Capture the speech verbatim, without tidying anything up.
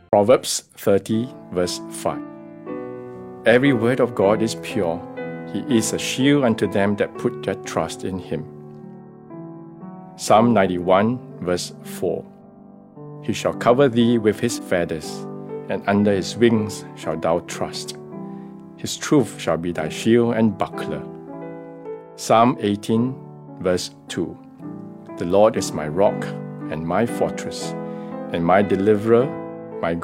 Proverbs thirty, verse five. Every word of God is pure. He is a shield unto them that put their trust in him. Psalm ninety-one, verse four. He shall cover thee with his feathers, and under his wings shalt thou trust. His truth shall be thy shield and buckler. Psalm eighteen, verse two. The Lord is my rock and my fortress, and my deliverer,